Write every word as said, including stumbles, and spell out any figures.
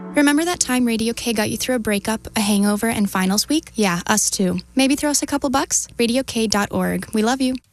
Remember that time Radio K got you through a breakup, a hangover, and finals week? Yeah, us too. Maybe throw us a couple bucks? radio k dot org. We love you.